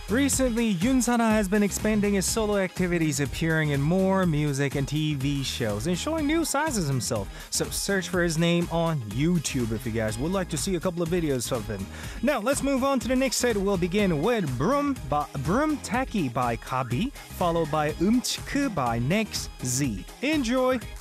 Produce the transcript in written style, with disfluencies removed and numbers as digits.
Recently, Yoon Sana has been expanding his solo activities, appearing in more music and TV shows, and showing new sides of himself. So search for his name on YouTube if you guys would like to see a couple of videos of him. Now, let's move on to the next set. We'll begin with Broom Tacky by Kabi, followed by Umchiku by Next Z. Enjoy!